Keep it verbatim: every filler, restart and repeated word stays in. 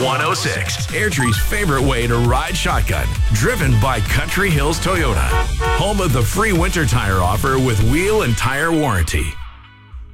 one oh six, Airdrie's favorite way to ride shotgun. Driven by Country Hills Toyota. Home of the free winter tire offer with wheel and tire warranty.